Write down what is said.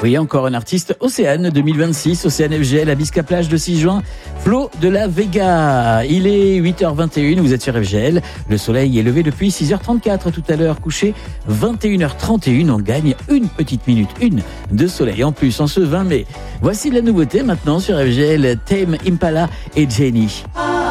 Oui, encore un artiste Océane 2026, Océane FGL à Bisca Plage le 6 juin, Flo de la Vega. Il est 8h21, vous êtes sur FGL. Le soleil est levé depuis 6h34 tout à l'heure, couché 21h31. On gagne une petite minute, une de soleil en plus en ce 20 mai. Voici la nouveauté maintenant sur FGL, Tame Impala et Jenny.